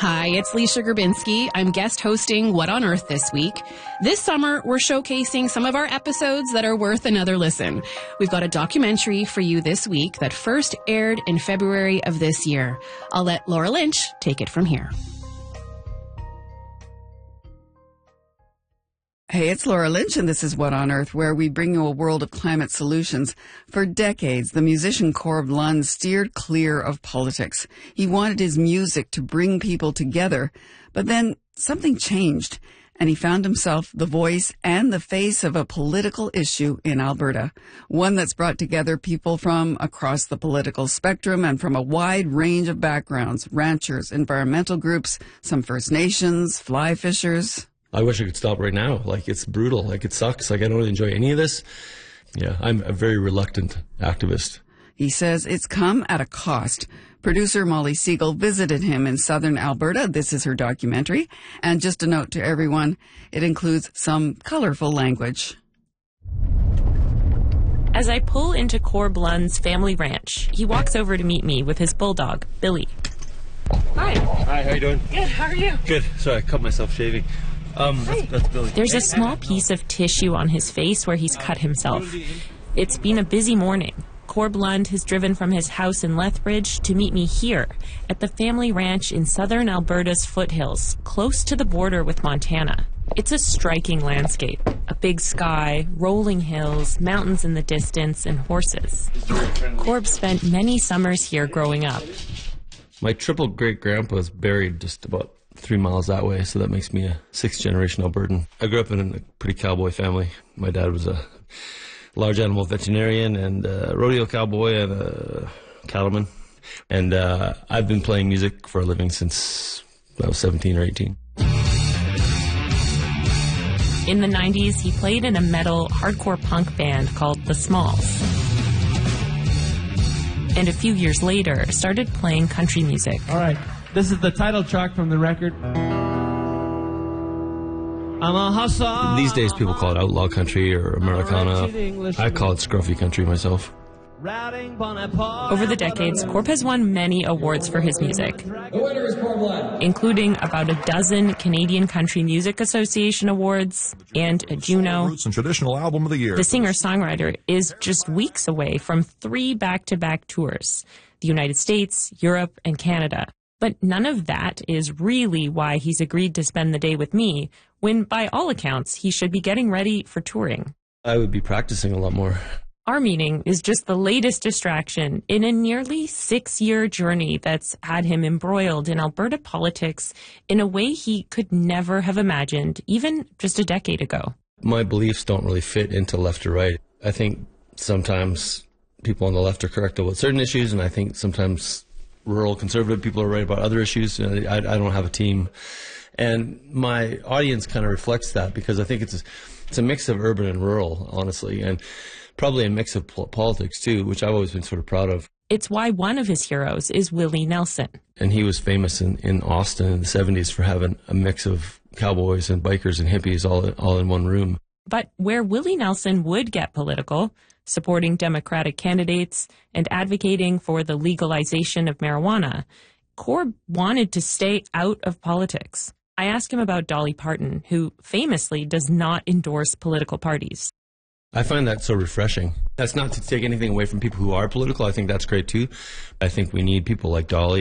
Hi, it's Leisha Grabinski. I'm guest hosting What on Earth this week. This summer, we're showcasing some of our episodes that are worth another listen. We've got a documentary for you this week that first aired in February of this year. I'll let Laura Lynch take it from here. Hey, it's Laura Lynch, and this is What on Earth, where we bring you a world of climate solutions. For decades, the musician Corb Lund steered clear of politics. He wanted his music to bring people together, but then something changed, and he found himself the voice and the face of a political issue in Alberta, one that's brought together people from across the political spectrum and from a wide range of backgrounds: ranchers, environmental groups, some First Nations, fly fishers. I wish I could stop right now. Like, it's brutal. Like, it sucks. Like, I don't really enjoy any of this. Yeah, I'm a very reluctant activist. He says it's come at a cost. Producer Molly Siegel visited him in southern Alberta. This is her documentary. And just a note to everyone, it includes some colorful language. As I pull into Corb Lund's family ranch, he walks over to meet me with his bulldog, Billy. Hi. Hi, how you doing? Good, how are you? Good. Sorry, I cut myself shaving. That's Billy. There's a small piece of tissue on his face where he's cut himself. It's been a busy morning. Corb Lund has driven from his house in Lethbridge to meet me here at the family ranch in southern Alberta's foothills, close to the border with Montana. It's a striking landscape. A big sky, rolling hills, mountains in the distance, and horses. Corb spent many summers here growing up. My triple great-grandpa is buried just about 3 miles that way, so that makes me a sixth-generation Albertan. I grew up in a pretty cowboy family. My dad was a large animal veterinarian and a rodeo cowboy and a cattleman. And I've been playing music for a living since I was 17 or 18. In the 90s, he played in a metal hardcore punk band called The Smalls. And a few years later, started playing country music. All right. This is the title track from the record. I'm a hustler. These days people call it outlaw country or Americana. I call it scruffy country myself. Over the decades, Corb has won many awards for his music, The winner is Corb Lund, including about a dozen Canadian Country Music Association awards and a Juno. Roots and Traditional Album of the Year. The singer-songwriter is just weeks away from 3 back-to-back tours: the United States, Europe, and Canada. But none of that is really why he's agreed to spend the day with me, when, by all accounts, he should be getting ready for touring. I would be practicing a lot more. Our meeting is just the latest distraction in a nearly 6-year journey that's had him embroiled in Alberta politics in a way he could never have imagined, even just a decade ago. My beliefs don't really fit into left or right. I think sometimes people on the left are correct about certain issues, and I think sometimes rural conservative people are right about other issues. I don't have a team. And my audience kind of reflects that, because I think it's a mix of urban and rural, honestly, and probably a mix of politics, too, which I've always been sort of proud of. It's why one of his heroes is Willie Nelson. And he was famous in Austin in the 70s for having a mix of cowboys and bikers and hippies all in one room. But where Willie Nelson would get political, supporting Democratic candidates and advocating for the legalization of marijuana, Corb wanted to stay out of politics. I asked him about Dolly Parton, who famously does not endorse political parties. I find that so refreshing. That's not to take anything away from people who are political. I think that's great too. I think we need people like Dolly